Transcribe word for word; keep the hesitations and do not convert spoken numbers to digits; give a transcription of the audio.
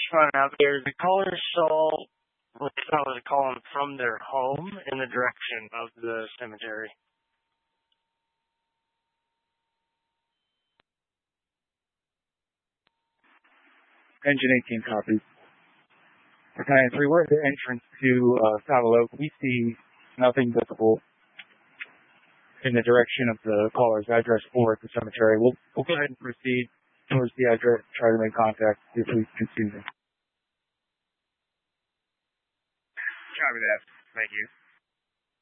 fun out there. The callers saw what they thought was a column from their home in the direction of the cemetery. Engine eighteen copies. Battalion three, we're at the entrance to uh, Saddle Oak. We see nothing visible in the direction of the caller's address or at the cemetery. We'll, we'll go ahead and proceed towards the address, try to make contact, see if we can see them. Copy that. Thank you.